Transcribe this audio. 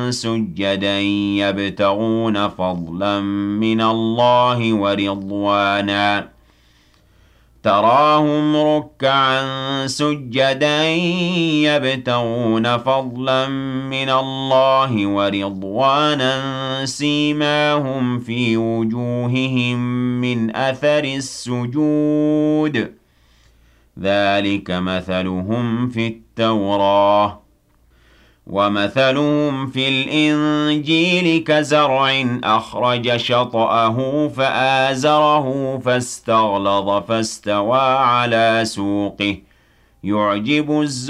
سُجَّدًا يَبْتَغُونَ فَضْلًا مِّنَ اللَّهِ وَرِضْوَانًا تراهم ركعا سجدا يبتغون فضلا من الله ورضوانا سيماهم في وجوههم من أثر السجود ذلك مثلهم في التوراة ومثلهم في الإنجيل كزرع أخرج شطأه فآزره فاستغلظ فاستوى على سوقه يعجب